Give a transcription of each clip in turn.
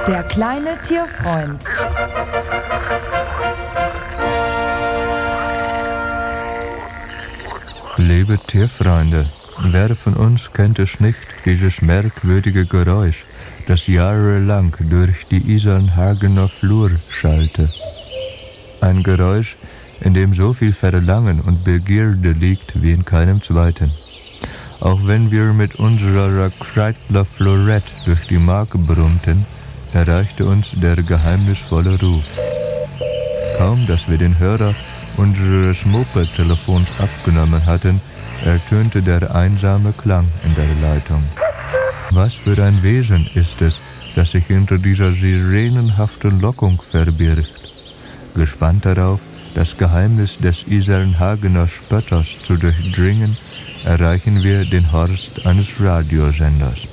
Der kleine Tierfreund. Liebe Tierfreunde, wer von uns kennt es nicht, dieses merkwürdige Geräusch, das jahrelang durch die Isarnhagener Flur schallte. Ein Geräusch, in dem so viel Verlangen und Begierde liegt wie in keinem zweiten. Auch wenn wir mit unserer Kreidler Florett durch die Mark brummten, erreichte uns der geheimnisvolle Ruf. Kaum, dass wir den Hörer unseres Moped-Telefons abgenommen hatten, ertönte der einsame Klang in der Leitung. Was für ein Wesen ist es, das sich hinter dieser sirenenhaften Lockung verbirgt? Gespannt darauf, das Geheimnis des Isarnhagener Spötters zu durchdringen, erreichen wir den Horst eines Radiosenders.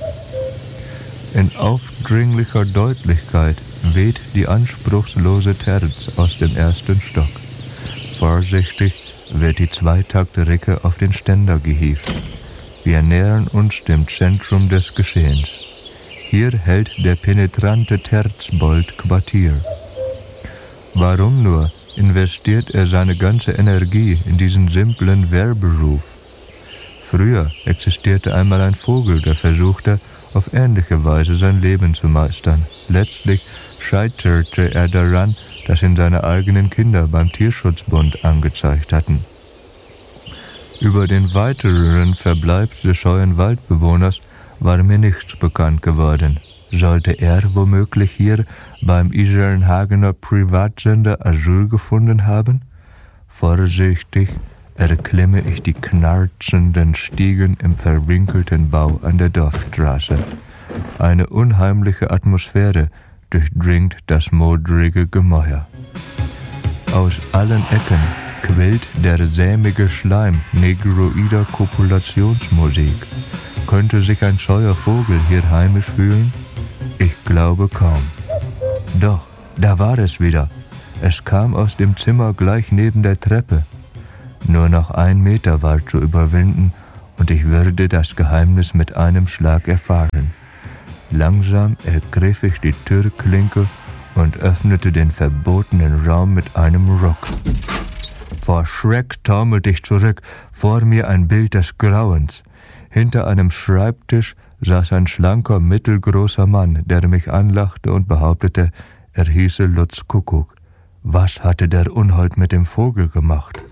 In aufdringlicher Deutlichkeit weht die anspruchslose Terz aus dem ersten Stock. Vorsichtig wird die Zweitakt-Ricke auf den Ständer gehievt. Wir nähern uns dem Zentrum des Geschehens. Hier hält der penetrante Terzbold Quartier. Warum nur investiert er seine ganze Energie in diesen simplen Wehrberuf? Früher existierte einmal ein Vogel, der versuchte, auf ähnliche Weise sein Leben zu meistern. Letztlich scheiterte er daran, dass ihn seine eigenen Kinder beim Tierschutzbund angezeigt hatten. Über den weiteren Verbleib des scheuen Waldbewohners war mir nichts bekannt geworden. Sollte er womöglich hier beim Isarnhagener Privatsender Asyl gefunden haben? Vorsichtig erklimme ich die knarzenden Stiegen im verwinkelten Bau an der Dorfstraße. Eine unheimliche Atmosphäre durchdringt das modrige Gemäuer. Aus allen Ecken quillt der sämige Schleim negroider Kopulationsmusik. Könnte sich ein scheuer Vogel hier heimisch fühlen? Ich glaube kaum. Doch, da war es wieder. Es kam aus dem Zimmer gleich neben der Treppe. Nur noch 1 Meter war zu überwinden und ich würde das Geheimnis mit einem Schlag erfahren. Langsam ergriff ich die Türklinke und öffnete den verbotenen Raum mit einem Ruck. Vor Schreck taumelte ich zurück, vor mir ein Bild des Grauens. Hinter einem Schreibtisch saß ein schlanker, mittelgroßer Mann, der mich anlachte und behauptete, er hieße Lutz Kuckuck. Was hatte der Unhold mit dem Vogel gemacht?